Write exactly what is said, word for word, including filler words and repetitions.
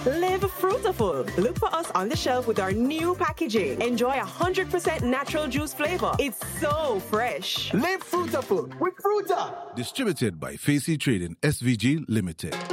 Live fruitful. Look for us on the shelf with our new packaging. Enjoy one hundred percent natural juice flavor. It's so fresh. Live fruitful with Fruta. Distributed by Facey Trading S V G Limited.